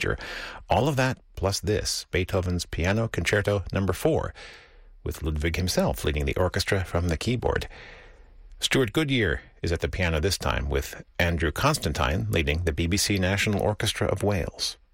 major. All of that plus this, Beethoven's Piano Concerto No. 4, with Ludwig himself leading the orchestra from the keyboard. Stuart Goodyear is at the piano this time, with Andrew Constantine leading the BBC National Orchestra of Wales.